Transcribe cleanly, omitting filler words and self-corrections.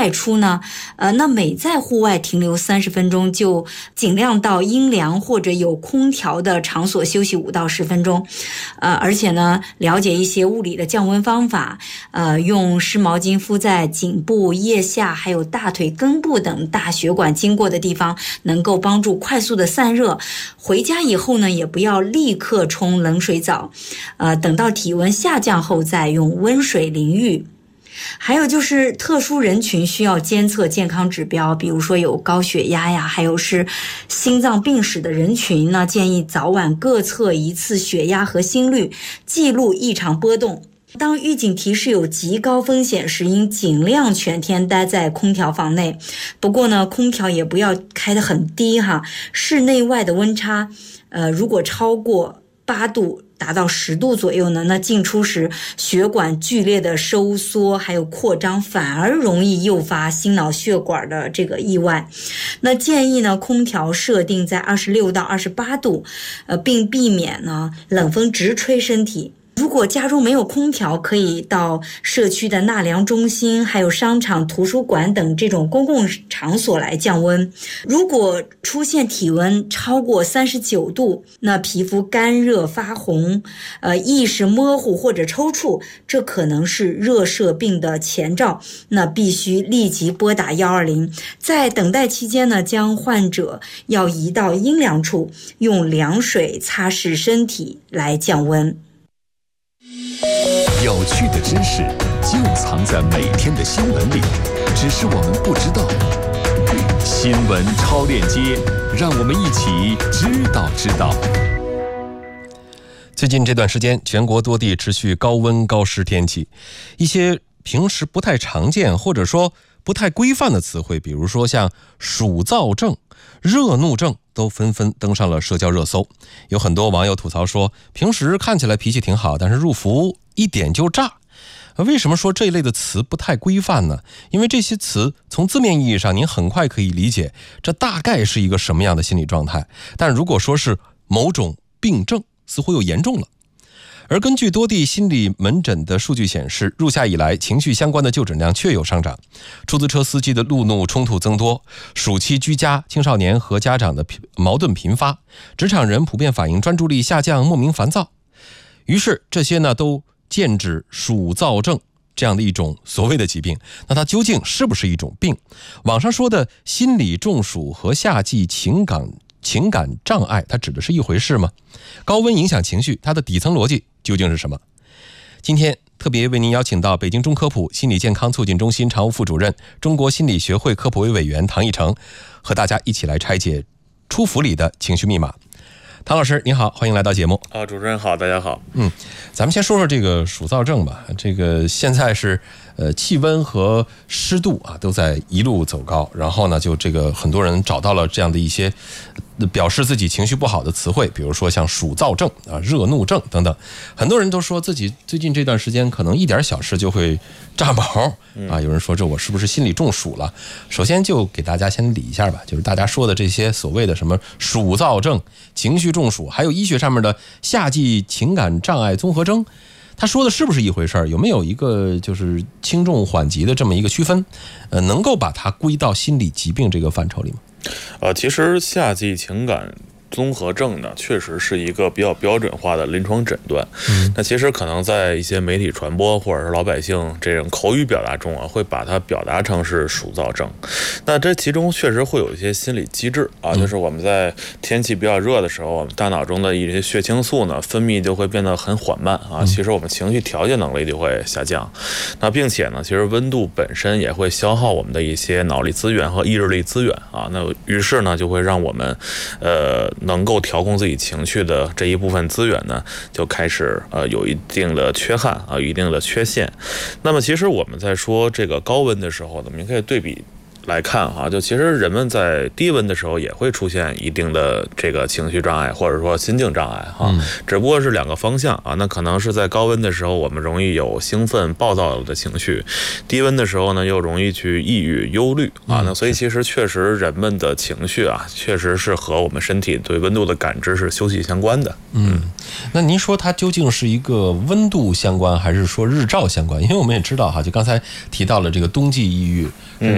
外出呢，那每在户外停留30分钟，就尽量到阴凉或者有空调的场所休息5到10分钟。而且呢，了解一些物理的降温方法，用湿毛巾敷在颈部、腋下还有大腿根部等大血管经过的地方，能够帮助快速的散热。回家以后呢，也不要立刻冲冷水澡，等到体温下降后再用温水淋浴。还有就是特殊人群需要监测健康指标，比如说有高血压呀，还有是心脏病史的人群呢，建议早晚各测一次血压和心率，记录异常波动。当预警提示有极高风险时，应尽量全天待在空调房内。不过呢，空调也不要开得很低哈，室内外的温差，如果超过8度，达到10度左右呢，那进出时血管剧烈的收缩还有扩张，反而容易诱发心脑血管的这个意外。那建议呢，空调设定在26到28度，并避免呢冷风直吹身体。如果家中没有空调，可以到社区的纳凉中心还有商场、图书馆等这种公共场所来降温。如果出现体温超过39度，那皮肤干热发红，意识模糊或者抽搐，这可能是热射病的前兆，那必须立即拨打120。在等待期间呢，将患者要移到阴凉处，用凉水擦拭身体来降温。 有趣的知识就藏在每天的新闻里，只是我们不知道。新闻超链接，让我们一起知道。 最近这段时间，全国多地持续高温高湿天气，一些平时不太常见或者说不太规范的词汇，比如说像暑燥症、热怒症，都纷纷登上了社交热搜。有很多网友吐槽说，平时看起来脾气挺好，但是入伏一点就炸。为什么说这一类的词不太规范呢？因为这些词从字面意义上您很快可以理解这大概是一个什么样的心理状态，但如果说是某种病症，似乎又严重了。而根据多地心理门诊的数据显示，入夏以来情绪相关的就诊量确有上涨，出租车司机的路怒冲突增多，暑期居家青少年和家长的矛盾频发，职场人普遍反映专注力下降，莫名烦躁。于是这些呢都剑指暑燥症这样的一种所谓的疾病。那它究竟是不是一种病？网上说的心理中暑和夏季情感障碍，它指的是一回事吗？高温影响情绪，它的底层逻辑究竟是什么？今天特别为您邀请到北京中科普心理健康促进中心常务副主任、中国心理学会科普委委员唐义成，和大家一起来拆解出伏里的情绪密码。唐老师您好，欢迎来到节目。 主持人好，大家好。 咱们先说说这个暑燥症吧。这个现在是气温和湿度都在一路走高，然后呢就这个很多人找到了这样的一些表示自己情绪不好的词汇，比如说像暑燥症热怒症等等。很多人都说自己最近这段时间可能一点小事就会炸毛有人说这我是不是心理中暑了？首先就给大家先理一下吧，就是大家说的这些所谓的什么暑燥症、情绪中暑，还有医学上面的夏季情感障碍综合征，他说的是不是一回事儿？有没有一个就是轻重缓急的这么一个区分？能够把它归到心理疾病这个范畴里吗？ 其实夏季情感综合症呢，确实是一个比较标准化的临床诊断。那其实可能在一些媒体传播或者是老百姓这种口语表达中会把它表达成是暑燥症。那这其中确实会有一些心理机制就是我们在天气比较热的时候，我们大脑中的一些血清素呢分泌就会变得很缓慢其实我们情绪调节能力就会下降。那并且呢，其实温度本身也会消耗我们的一些脑力资源和意志力资源那于是呢就会让我们能够调控自己情绪的这一部分资源呢，就开始有一定的缺憾有一定的缺陷。那么其实我们在说这个高温的时候呢，我们可以对比来看就其实人们在低温的时候也会出现一定的这个情绪障碍或者说心境障碍只不过是两个方向那可能是在高温的时候我们容易有兴奋暴躁的情绪，低温的时候呢又容易去抑郁忧虑那所以其实确实人们的情绪确实是和我们身体对温度的感知是息息相关的。 那您说它究竟是一个温度相关还是说日照相关？因为我们也知道就刚才提到了这个冬季抑郁